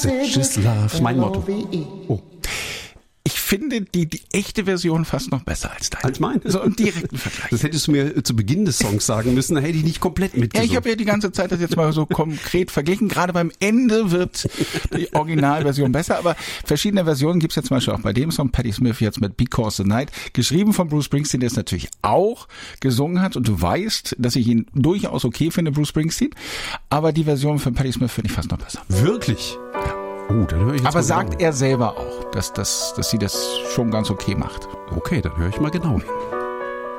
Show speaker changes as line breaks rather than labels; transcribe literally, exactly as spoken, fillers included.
Just Love, mein Motto.
Oh. Ich finde die, die echte Version fast noch besser als deine.
Als meine?
So im direkten Vergleich.
Das hättest du mir zu Beginn des Songs sagen müssen, dann hätte ich nicht komplett mitgesungen.
Ja, ich habe ja die ganze Zeit das jetzt mal so konkret verglichen. Gerade beim Ende wird die Originalversion besser, aber verschiedene Versionen gibt's ja zum Beispiel auch bei dem Song, Patti Smith jetzt mit Because the Night, geschrieben von Bruce Springsteen, der es natürlich auch gesungen hat, und du weißt, dass ich ihn durchaus okay finde, Bruce Springsteen, aber die Version von Patti Smith finde ich fast noch besser.
Wirklich?
Ja.
Oh, dann höre ich jetzt
Aber
mal
sagt
genau.
er selber auch, dass, dass, dass sie das schon ganz okay macht.
Okay, dann höre ich mal genau hin.